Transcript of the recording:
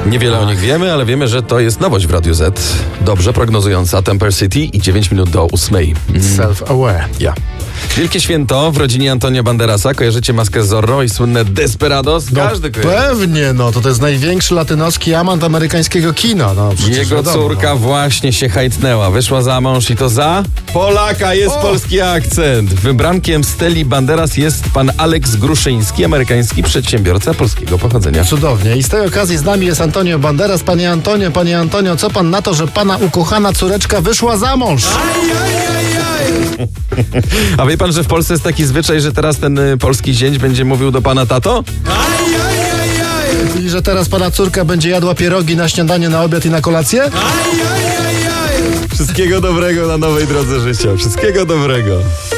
Niewiele o nich wiemy, ale wiemy, że to jest nowość w Radiu Z. Dobrze prognozująca Temper City i 9 minut do 8. Self-aware. Ja. Wielkie święto w rodzinie Antonio Banderasa. Kojarzycie maskę Zorro i słynne Desperados? Każdy kojarzy. Pewnie, to jest największy latynoski amant amerykańskiego kina. Jego córka właśnie się hajtnęła. Wyszła za mąż i to za Polaka. Jest polski akcent. Wybrankiem Steli Banderas jest pan Aleks Gruszyński, amerykański przedsiębiorca polskiego pochodzenia. Cudownie. I z tej okazji z nami jest Antonio Banderas. Panie Antonio, co pan na to, że pana ukochana córeczka wyszła za mąż? A wie pan, że w Polsce jest taki zwyczaj, że teraz ten polski zięć będzie mówił do pana tato? I że teraz pana córka będzie jadła pierogi na śniadanie, na obiad i na kolację? Wszystkiego dobrego na nowej drodze życia. Wszystkiego dobrego.